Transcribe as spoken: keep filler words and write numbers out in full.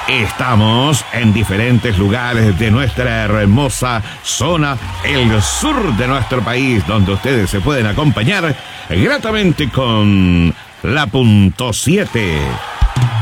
Estamos en diferentes lugares de nuestra hermosa zona, el sur de nuestro país, donde ustedes se pueden acompañar gratamente con la punto siete.